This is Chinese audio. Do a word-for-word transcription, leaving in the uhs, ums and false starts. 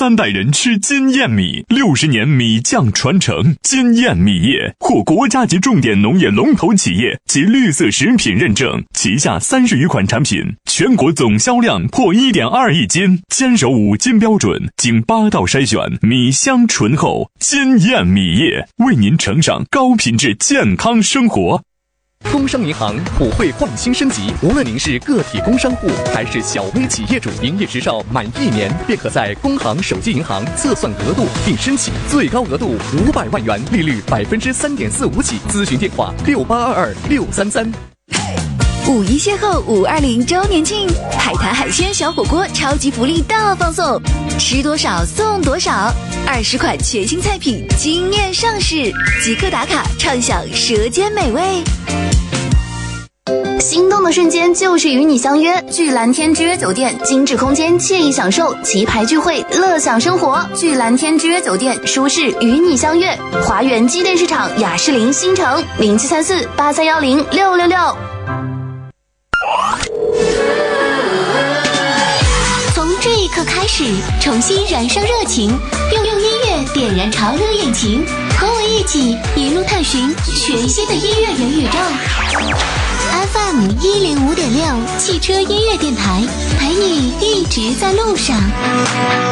三代人吃金燕米，六十年米酱传承。金燕米业获国家级重点农业龙头企业及绿色食品认证，旗下三十余款产品，全国总销量破 一点二亿斤，坚守五金标准，经八道筛选，米香醇厚。金燕米业为您呈上高品质健康生活。 工商银行普惠换新升级，无论您是个体工商户还是小微企业主，营业执照满一年便可在工行手机银行测算额度并申请，最高额度五百万元，利率百分之三点四五起。咨询电话六八二二六三三。 五一邂逅五二零周年庆，海滩海鲜小火锅超级福利大放送，吃多少送多少，二十款全新菜品惊艳上市，即刻打卡畅享舌尖美味。 心动的瞬间就是与你相约，聚蓝天之约酒店，精致空间，惬意享受，棋牌聚会，乐享生活。聚蓝天之约酒店，舒适与你相约。华园机电市场雅士林新城零七三四八三幺零六六六。 从这一刻开始，重新燃烧热情，用用音乐点燃潮流引擎，和我一起一路探寻全新的音乐元宇宙。F M 一零五点六汽车音乐电台，陪你一直在路上。